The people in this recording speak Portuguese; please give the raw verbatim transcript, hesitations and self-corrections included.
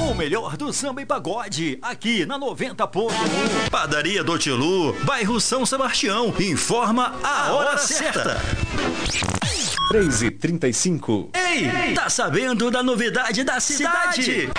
O melhor do samba e pagode, aqui na noventa ponto um. Padaria do Tilu, bairro São Sebastião. Informa a hora certa. três e trinta e cinco. Ei, tá sabendo da novidade da cidade?